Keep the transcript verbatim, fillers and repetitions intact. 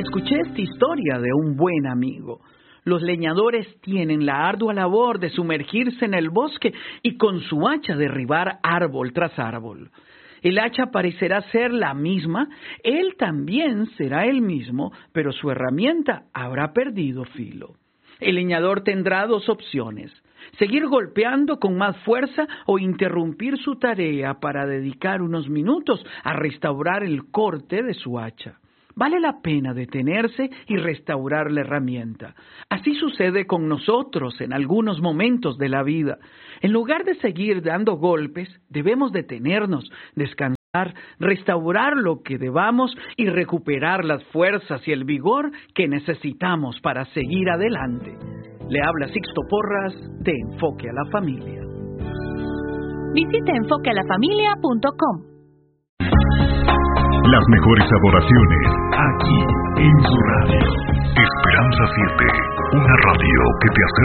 escuché esta historia de un buen amigo. Los leñadores tienen la ardua labor de sumergirse en el bosque y con su hacha derribar árbol tras árbol. El hacha parecerá ser la misma, él también será el mismo, pero su herramienta habrá perdido filo. El leñador tendrá dos opciones: seguir golpeando con más fuerza o interrumpir su tarea para dedicar unos minutos a restaurar el corte de su hacha. Vale la pena detenerse y restaurar la herramienta. Así sucede con nosotros en algunos momentos de la vida. En lugar de seguir dando golpes, debemos detenernos, descansar, restaurar lo que debamos y recuperar las fuerzas y el vigor que necesitamos para seguir adelante. Le habla Sixto Porras de Enfoque a la Familia. Visite enfoque a la familia punto com. Las mejores adoraciones aquí en su radio. Esperanza siete, una radio que te acerca